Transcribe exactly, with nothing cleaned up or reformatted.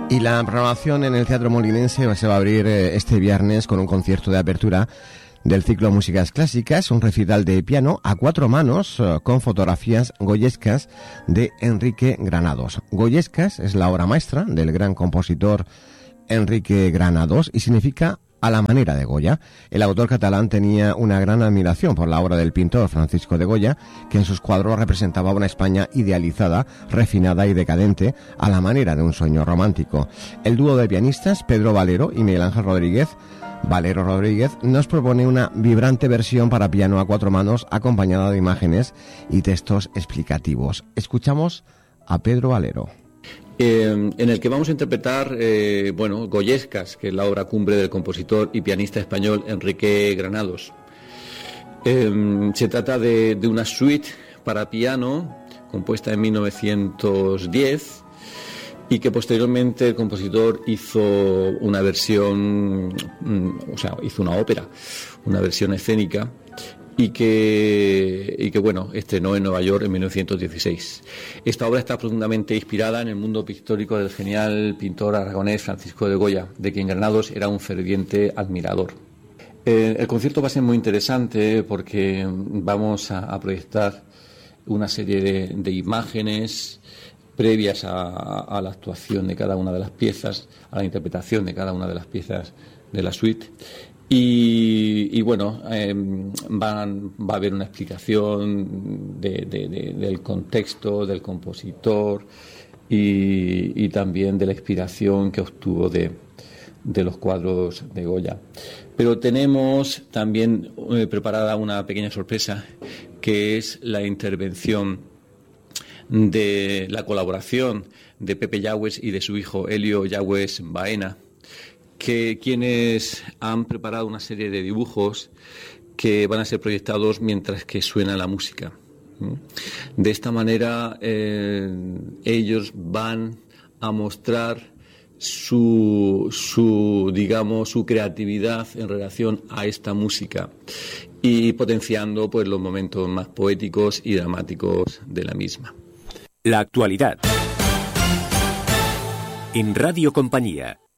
Y la programación en el Teatro Molinense se va a abrir este viernes con un concierto de apertura del ciclo Músicas Clásicas, un recital de piano a cuatro manos con fotografías goyescas de Enrique Granados. Goyescas es la obra maestra del gran compositor Enrique Granados y significa a la manera de Goya. El autor catalán tenía una gran admiración por la obra del pintor Francisco de Goya, que en sus cuadros representaba una España idealizada, refinada y decadente, a la manera de un sueño romántico. El dúo de pianistas Pedro Valero y Miguel Ángel Rodríguez, Valero Rodríguez, nos propone una vibrante versión para piano a cuatro manos acompañada de imágenes y textos explicativos. Escuchamos a Pedro Valero. Eh, en el que vamos a interpretar, eh, bueno, Goyescas, que es la obra cumbre del compositor y pianista español Enrique Granados. Eh, se trata de, de una suite para piano compuesta en mil novecientos diez y que posteriormente el compositor hizo una versión, o sea, hizo una ópera, una versión escénica. Y que, y que, bueno, estrenó en Nueva York en mil novecientos dieciséis. Esta obra está profundamente inspirada en el mundo pictórico del genial pintor aragonés Francisco de Goya, de quien Granados era un ferviente admirador. Eh, el concierto va a ser muy interesante porque vamos a, a proyectar una serie de, de imágenes previas a, a la actuación de cada una de las piezas, a la interpretación de cada una de las piezas de la suite. Y, y bueno, eh, van, va a haber una explicación de, de, de, del contexto, del compositor y, y también de la inspiración que obtuvo de, de los cuadros de Goya. Pero tenemos también eh, preparada una pequeña sorpresa, que es la intervención de la colaboración de Pepe Yagües y de su hijo Helio Yagües Baena, que quienes han preparado una serie de dibujos que van a ser proyectados mientras que suena la música. De esta manera eh, ellos van a mostrar su, su, digamos, su creatividad en relación a esta música y potenciando pues los momentos más poéticos y dramáticos de la misma. La actualidad en Radio Compañía.